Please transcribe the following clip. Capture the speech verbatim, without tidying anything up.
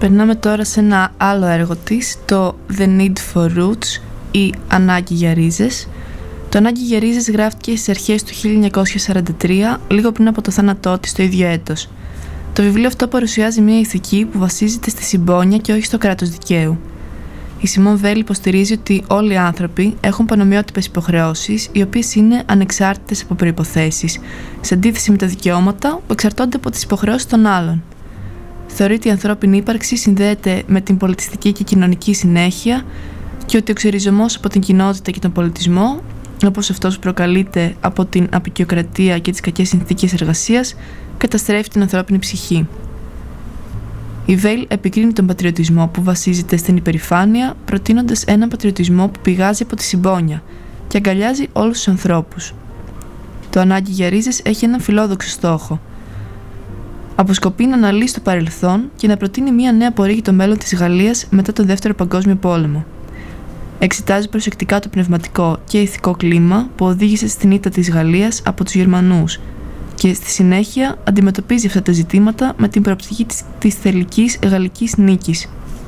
Περνάμε τώρα σε ένα άλλο έργο της, το The Need for Roots ή Ανάγκη για ρίζες. Το Ανάγκη για ρίζες γράφτηκε στις αρχές του χίλια εννιακόσια σαράντα τρία, λίγο πριν από το θάνατό της το ίδιο έτος. Το βιβλίο αυτό παρουσιάζει μια ηθική που βασίζεται στη συμπόνια και όχι στο κράτος δικαίου. Η Σιμών Βέιλ υποστηρίζει ότι όλοι οι άνθρωποι έχουν πανομοιότυπες υποχρεώσεις, οι οποίες είναι ανεξάρτητες από προϋποθέσεις, σε αντίθεση με τα δικαιώματα που εξαρτώνται από τις υποχρεώσεις των άλλων. Θεωρεί ότι η ανθρώπινη ύπαρξη συνδέεται με την πολιτιστική και κοινωνική συνέχεια και ότι ο ξεριζωμός από την κοινότητα και τον πολιτισμό, όπως αυτός που προκαλείται από την αποικιοκρατία και τις κακές συνθήκες εργασίας, καταστρέφει την ανθρώπινη ψυχή. Η Βέιλ επικρίνει τον πατριωτισμό που βασίζεται στην υπερηφάνεια, προτείνοντας έναν πατριωτισμό που πηγάζει από τη συμπόνια και αγκαλιάζει όλους τους ανθρώπους. Το Ανάγκη για ρίζες έχει έναν φιλόδοξο στόχο. Αποσκοπεί να αναλύσει το παρελθόν και να προτείνει μια νέα πορεία για το μέλλον της Γαλλίας μετά τον Δεύτερο Παγκόσμιο Πόλεμο. Εξετάζει προσεκτικά το πνευματικό και ηθικό κλίμα που οδήγησε στην ήττα της Γαλλίας από τους Γερμανούς και στη συνέχεια αντιμετωπίζει αυτά τα ζητήματα με την προοπτική της, της θελικής γαλλικής νίκης.